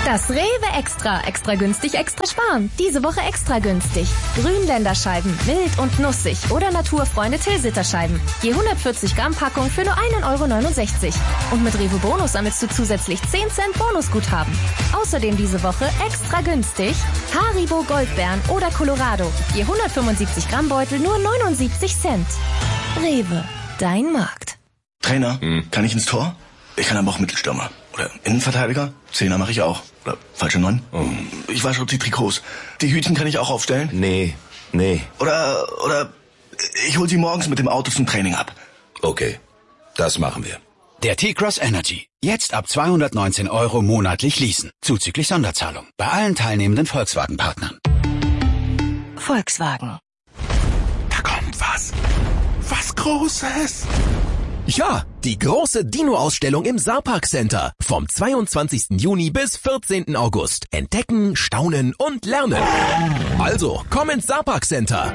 Das Rewe Extra. Extra günstig, extra sparen. Diese Woche extra günstig. Grünländerscheiben, mild und nussig oder Naturfreunde Tilsiterscheiben. Je 140 Gramm Packung für nur 1,69 €. Und mit Rewe Bonus sammelst du zusätzlich 10 Cent Bonusguthaben. Außerdem diese Woche extra günstig Haribo Goldbeeren oder Colorado. Je 175 Gramm Beutel nur 79 Cent. Rewe, dein Markt. Trainer, kann ich ins Tor? Ich kann aber auch Mittelstürmer. Oder Innenverteidiger? Zehner mache ich auch. Oder falsche 9? Ich wasche die Trikots. Die Hütchen kann ich auch aufstellen? Nee. Oder ich hol sie morgens mit dem Auto zum Training ab. Okay, das machen wir. Der T-Cross Energy. Jetzt ab 219 € monatlich leasen. Zuzüglich Sonderzahlung. Bei allen teilnehmenden Volkswagen-Partnern. Volkswagen. Da kommt was. Was Großes. Ja, die große Dino-Ausstellung im Saarpark Center. Vom 22. Juni bis 14. August. Entdecken, staunen und lernen. Also, komm ins Saarpark Center.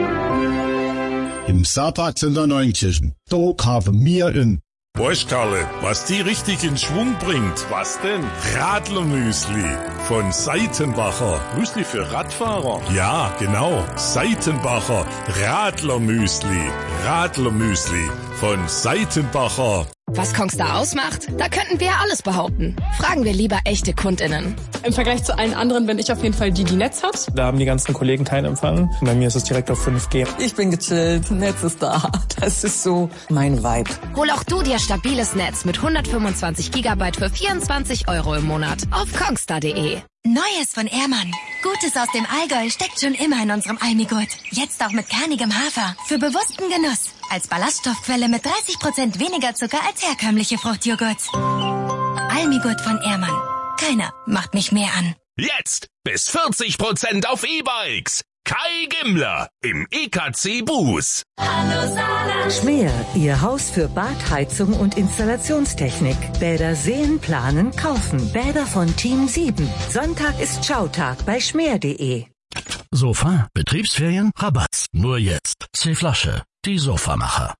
Im Saarpark Center Neunkirchen. Da haben wir in Wurscherle, was die richtig in Schwung bringt. Was denn? Radlermüsli von Seitenbacher. Müsli für Radfahrer? Ja, genau. Seitenbacher Radlermüsli. Radlermüsli von Seitenbacher. Was Kongstar ausmacht? Da könnten wir ja alles behaupten. Fragen wir lieber echte KundInnen. Im Vergleich zu allen anderen bin ich auf jeden Fall die Netz hat. Da haben die ganzen Kollegen keinen Empfang. Bei mir ist es direkt auf 5G. Ich bin gechillt, Netz ist da. Das ist so mein Vibe. Hol auch du dir stabiles Netz mit 125 GB für 24 € im Monat auf kongstar.de. Neues von Ehrmann. Gutes aus dem Allgäu steckt schon immer in unserem Almigurt. Jetzt auch mit kernigem Hafer. Für bewussten Genuss. Als Ballaststoffquelle mit 30% weniger Zucker als herkömmliche Fruchtjoghurts. Almigurt von Ehrmann. Keiner macht mich mehr an. Jetzt bis 40% auf E-Bikes. Kai Gimmler im EKC Buß. Hallo Saarland. Schmäher, Ihr Haus für Badheizung und Installationstechnik. Bäder sehen, planen, kaufen. Bäder von Team 7. Sonntag ist Schautag bei schmäher.de. Sofa, Betriebsferien, Rabatt. Nur jetzt. C-Flasche, die Sofamacher.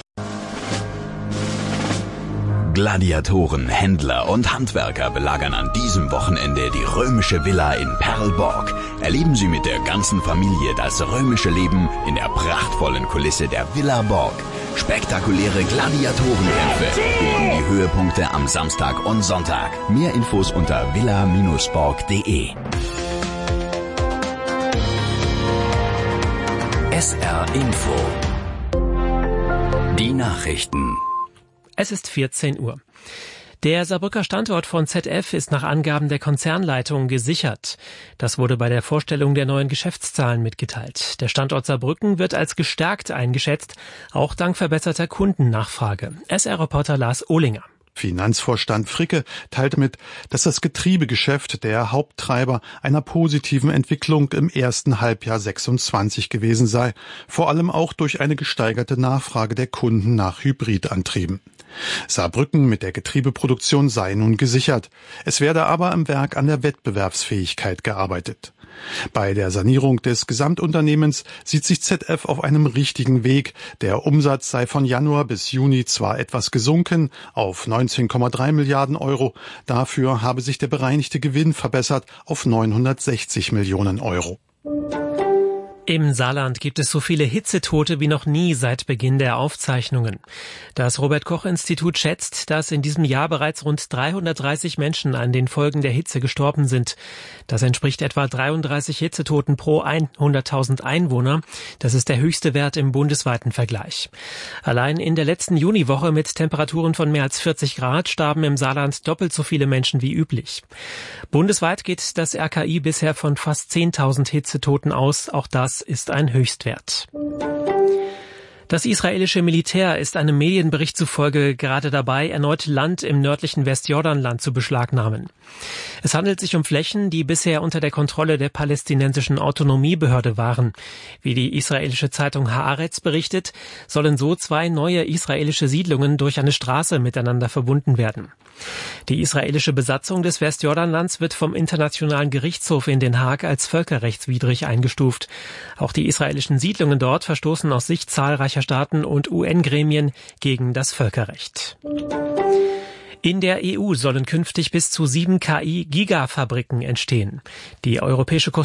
Gladiatoren, Händler und Handwerker belagern an diesem Wochenende die römische Villa in Perlborg. Erleben Sie mit der ganzen Familie das römische Leben in der prachtvollen Kulisse der Villa Borg. Spektakuläre Gladiatorenkämpfe bilden die Höhepunkte am Samstag und Sonntag. Mehr Infos unter villa-borg.de. SR Info. Die Nachrichten. Es ist 14 Uhr. Der Saarbrücker Standort von ZF ist nach Angaben der Konzernleitung gesichert. Das wurde bei der Vorstellung der neuen Geschäftszahlen mitgeteilt. Der Standort Saarbrücken wird als gestärkt eingeschätzt, auch dank verbesserter Kundennachfrage. SR-Reporter Lars Ohlinger. Finanzvorstand Fricke teilte mit, dass das Getriebegeschäft der Haupttreiber einer positiven Entwicklung im ersten Halbjahr 26 gewesen sei, vor allem auch durch eine gesteigerte Nachfrage der Kunden nach Hybridantrieben. Saarbrücken mit der Getriebeproduktion sei nun gesichert. Es werde aber am Werk an der Wettbewerbsfähigkeit gearbeitet. Bei der Sanierung des Gesamtunternehmens sieht sich ZF auf einem richtigen Weg. Der Umsatz sei von Januar bis Juni zwar etwas gesunken auf 19,3 Milliarden Euro, dafür habe sich der bereinigte Gewinn verbessert auf 960 Millionen Euro. Im Saarland gibt es so viele Hitzetote wie noch nie seit Beginn der Aufzeichnungen. Das Robert-Koch-Institut schätzt, dass in diesem Jahr bereits rund 330 Menschen an den Folgen der Hitze gestorben sind. Das entspricht etwa 33 Hitzetoten pro 100.000 Einwohner. Das ist der höchste Wert im bundesweiten Vergleich. Allein in der letzten Juniwoche mit Temperaturen von mehr als 40 Grad starben im Saarland doppelt so viele Menschen wie üblich. Bundesweit geht das RKI bisher von fast 10.000 Hitzetoten aus. Auch das ist ein Höchstwert. Das israelische Militär ist einem Medienbericht zufolge gerade dabei, erneut Land im nördlichen Westjordanland zu beschlagnahmen. Es handelt sich um Flächen, die bisher unter der Kontrolle der palästinensischen Autonomiebehörde waren. Wie die israelische Zeitung Haaretz berichtet, sollen so 2 neue israelische Siedlungen durch eine Straße miteinander verbunden werden. Die israelische Besatzung des Westjordanlands wird vom Internationalen Gerichtshof in Den Haag als völkerrechtswidrig eingestuft. Auch die israelischen Siedlungen dort verstoßen aus Sicht zahlreicher Staaten und UN-Gremien gegen das Völkerrecht. In der EU sollen künftig bis zu 7 KI-Gigafabriken entstehen. Die Europäische